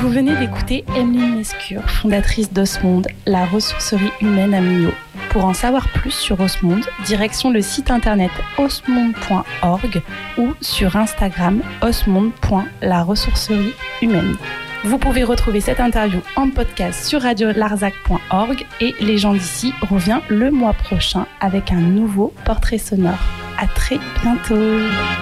Vous venez d'écouter Emeline Lescure, fondatrice d'Osmonde, la ressourcerie humaine à Millau. Pour en savoir plus sur Osmonde, direction le site internet osmonde.org ou sur Instagram osmonde.laressourcerie humaine. Vous pouvez retrouver cette interview en podcast sur radiolarzac.org et Les gens d'ici revient le mois prochain avec un nouveau portrait sonore. À très bientôt.